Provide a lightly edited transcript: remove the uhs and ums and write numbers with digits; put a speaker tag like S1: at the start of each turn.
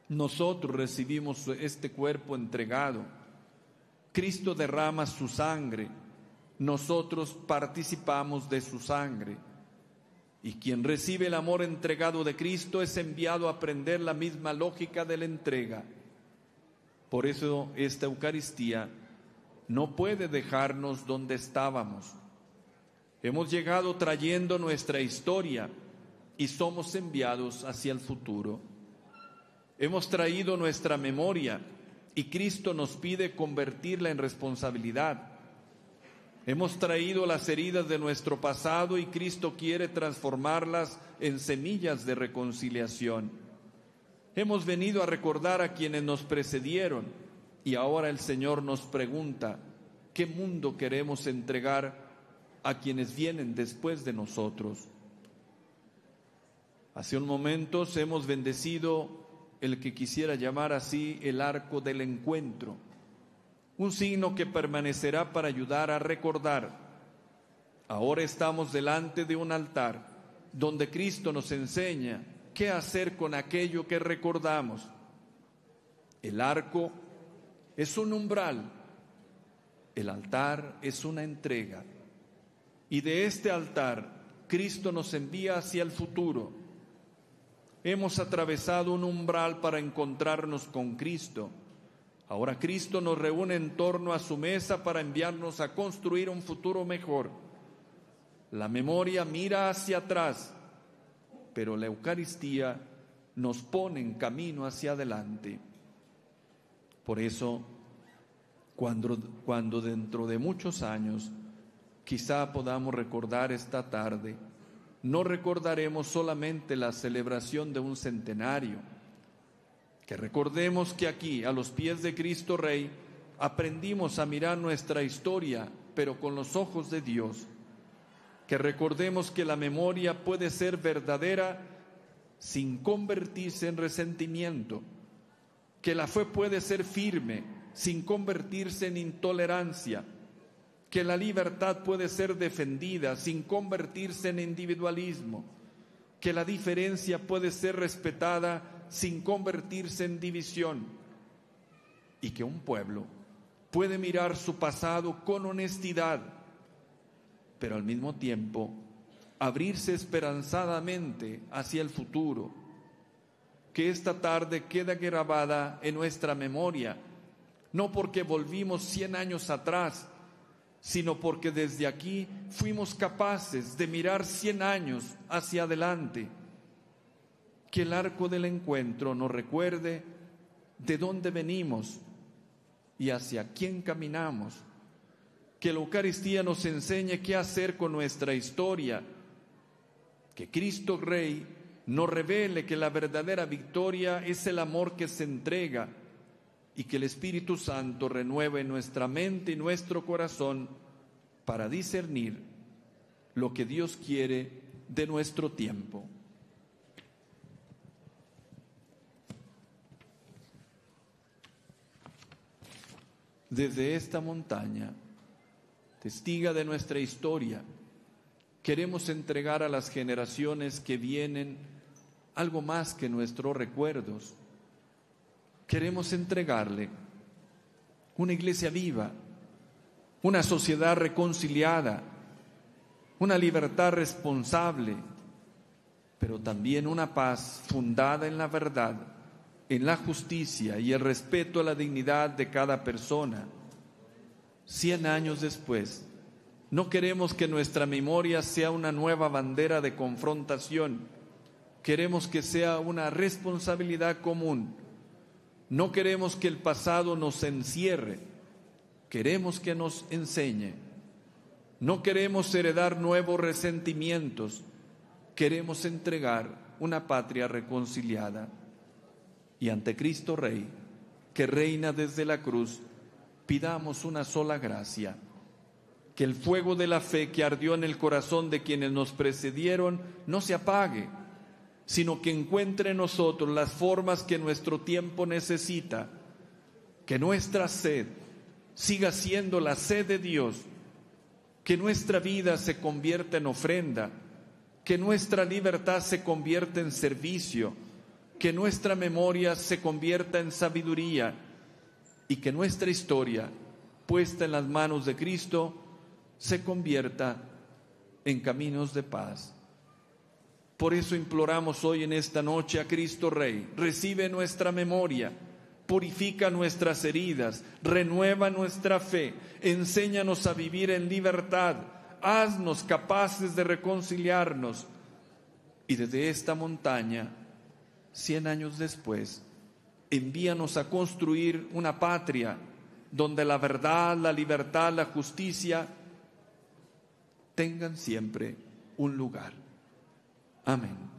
S1: Nosotros recibimos este cuerpo entregado. Cristo derrama su sangre. Nosotros participamos de su sangre. Y quien recibe el amor entregado de Cristo es enviado a aprender la misma lógica de la entrega. Por eso esta Eucaristía no puede dejarnos donde estábamos. Hemos llegado trayendo nuestra historia y somos enviados hacia el futuro. Hemos traído nuestra memoria y Cristo nos pide convertirla en responsabilidad. Hemos traído las heridas de nuestro pasado y Cristo quiere transformarlas en semillas de reconciliación. Hemos venido a recordar a quienes nos precedieron y ahora el Señor nos pregunta, ¿qué mundo queremos entregar a quienes vienen después de nosotros? Hace un momento hemos bendecido el que quisiera llamar así el arco del encuentro, un signo que permanecerá para ayudar a recordar. Ahora estamos delante de un altar donde Cristo nos enseña qué hacer con aquello que recordamos. El arco es un umbral, el altar es una entrega. Y de este altar, Cristo nos envía hacia el futuro. Hemos atravesado un umbral para encontrarnos con Cristo. Ahora Cristo nos reúne en torno a su mesa para enviarnos a construir un futuro mejor. La memoria mira hacia atrás, pero la Eucaristía nos pone en camino hacia adelante. Por eso, cuando dentro de muchos años quizá podamos recordar esta tarde, no recordaremos solamente la celebración de un centenario, que recordemos que aquí, a los pies de Cristo Rey, aprendimos a mirar nuestra historia, pero con los ojos de Dios, que recordemos que la memoria puede ser verdadera sin convertirse en resentimiento, que la fe puede ser firme sin convertirse en intolerancia, que la libertad puede ser defendida sin convertirse en individualismo, que la diferencia puede ser respetada sin convertirse en división, y que un pueblo puede mirar su pasado con honestidad, pero al mismo tiempo abrirse esperanzadamente hacia el futuro. Que esta tarde quede grabada en nuestra memoria, no porque volvimos 100 años atrás, sino porque desde aquí fuimos capaces de mirar 100 años hacia adelante. Que el arco del encuentro nos recuerde de dónde venimos y hacia quién caminamos. Que la Eucaristía nos enseñe qué hacer con nuestra historia. Que Cristo Rey nos revele que la verdadera victoria es el amor que se entrega, y que el Espíritu Santo renueve nuestra mente y nuestro corazón para discernir lo que Dios quiere de nuestro tiempo. Desde esta montaña, testiga de nuestra historia, queremos entregar a las generaciones que vienen algo más que nuestros recuerdos. Queremos entregarle una iglesia viva, una sociedad reconciliada, una libertad responsable, pero también una paz fundada en la verdad, en la justicia y el respeto a la dignidad de cada persona. 100 años después, no queremos que nuestra memoria sea una nueva bandera de confrontación. Queremos que sea una responsabilidad común. No queremos que el pasado nos encierre, queremos que nos enseñe. No queremos heredar nuevos resentimientos, queremos entregar una patria reconciliada. Y ante Cristo Rey, que reina desde la cruz, pidamos una sola gracia: que el fuego de la fe que ardió en el corazón de quienes nos precedieron no se apague, sino que encuentre en nosotros las formas que nuestro tiempo necesita, que nuestra sed siga siendo la sed de Dios, que nuestra vida se convierta en ofrenda, que nuestra libertad se convierta en servicio, que nuestra memoria se convierta en sabiduría y que nuestra historia, puesta en las manos de Cristo, se convierta en caminos de paz. Por eso imploramos hoy en esta noche a Cristo Rey: recibe nuestra memoria, purifica nuestras heridas, renueva nuestra fe, enséñanos a vivir en libertad, haznos capaces de reconciliarnos. Y desde esta montaña, 100 años después, envíanos a construir una patria donde la verdad, la libertad, la justicia tengan siempre un lugar. Amén.